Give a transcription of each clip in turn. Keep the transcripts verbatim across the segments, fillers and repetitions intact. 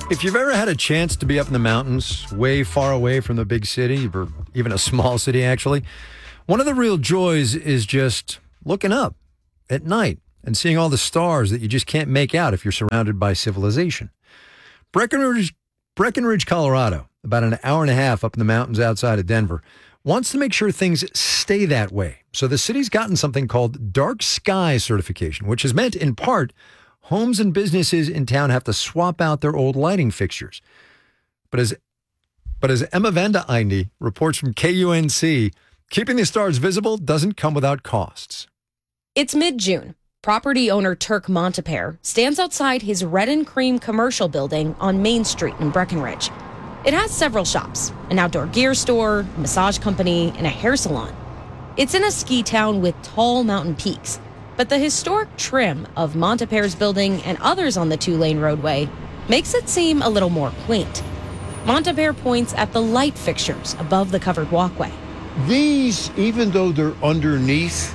If you've ever had a chance to be up in the mountains, way far away from the big city, or even a small city, actually, one of the real joys is just looking up at night and seeing all the stars that you just can't make out if you're surrounded by civilization. Breckenridge, Breckenridge, Colorado, about an hour and a half up in the mountains outside of Denver, wants to make sure things stay that way. So the city's gotten something called Dark Sky certification, which has meant, in part, homes and businesses in town have to swap out their old lighting fixtures. But as but as Emma Vanda Einde reports from K U N C, keeping the stars visible doesn't come without costs. It's mid-June. Property owner Turk Montepere stands outside his red and cream commercial building on Main Street in Breckenridge. It has several shops, an outdoor gear store, a massage company, and a hair salon. It's in a ski town with tall mountain peaks, but the historic trim of Montepere's building and others on the two-lane roadway makes it seem a little more quaint. Montepere points at the light fixtures above the covered walkway. These, even though they're underneath,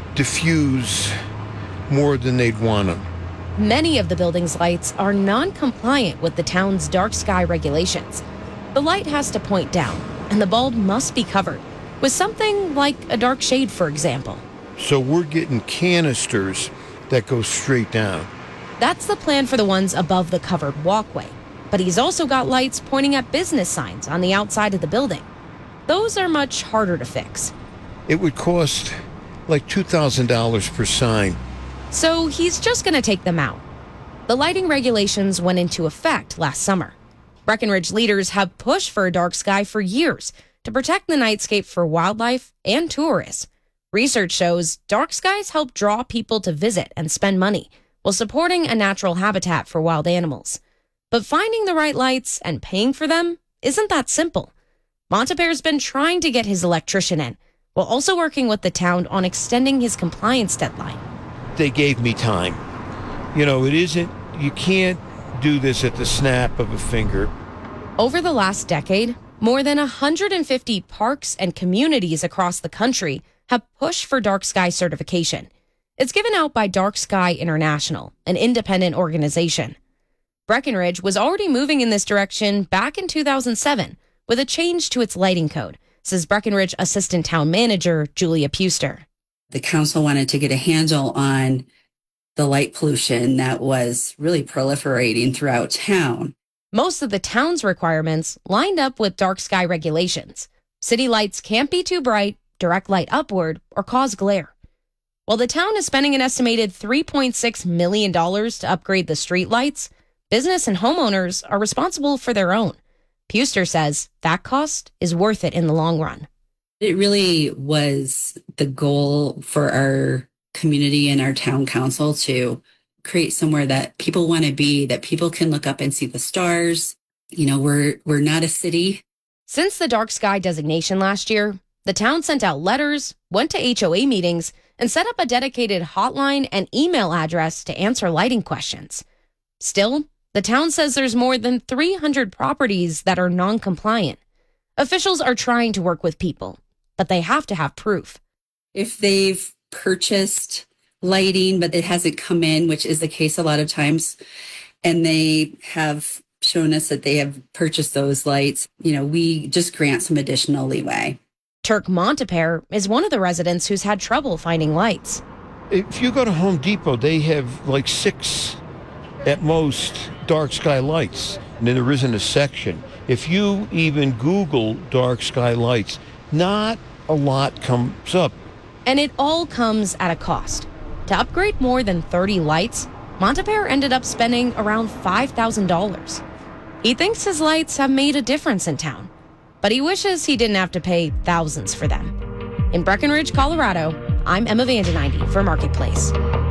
diffuse more than they'd want them. Many of the building's lights are non-compliant with the town's dark sky regulations. The light has to point down, and the bulb must be covered with something like a dark shade, for example. So we're getting canisters that go straight down. That's the plan for the ones above the covered walkway. But he's also got lights pointing at business signs on the outside of the building. Those are much harder to fix. It would cost like two thousand dollars per sign. So he's just going to take them out. The lighting regulations went into effect last summer. Breckenridge leaders have pushed for a dark sky for years to protect the nightscape for wildlife and tourists. Research shows dark skies help draw people to visit and spend money while supporting a natural habitat for wild animals. But finding the right lights and paying for them isn't that simple. Montepere's been trying to get his electrician in, while also working with the town on extending his compliance deadline. They gave me time. You know, it isn't, you can't do this at the snap of a finger. Over the last decade, more than one hundred fifty parks and communities across the country have pushed for dark sky certification. It's given out by Dark Sky International, an independent organization. Breckenridge was already moving in this direction back in two thousand seven with a change to its lighting code, says Breckenridge Assistant Town Manager Julia Puster. The council wanted to get a handle on the light pollution that was really proliferating throughout town. Most of the town's requirements lined up with dark sky regulations. City lights can't be too bright, direct light upward, or cause glare. While the town is spending an estimated three point six million dollars to upgrade the street lights, business and homeowners are responsible for their own. Puster says that cost is worth it in the long run. It really was the goal for our community and our town council to create somewhere that people want to be, that people can look up and see the stars. You know, we're we're not a city. Since the dark sky designation last year, the town sent out letters, went to H O A meetings, and set up a dedicated hotline and email address to answer lighting questions. Still, the town says there's more than three hundred properties that are non-compliant. Officials are trying to work with people, but they have to have proof. If they've purchased lighting, but it hasn't come in, which is the case a lot of times, and they have shown us that they have purchased those lights, you know, we just grant some additional leeway. Turk Montepere is one of the residents who's had trouble finding lights. If you go to Home Depot, they have like six, at most, dark sky lights, and then there isn't a section. If you even Google dark sky lights, not a lot comes up. And it all comes at a cost. To upgrade more than thirty lights, Montepere ended up spending around five thousand dollars. He thinks his lights have made a difference in town, but he wishes he didn't have to pay thousands for them. In Breckenridge, Colorado, I'm Emma Vanda Einde for Marketplace.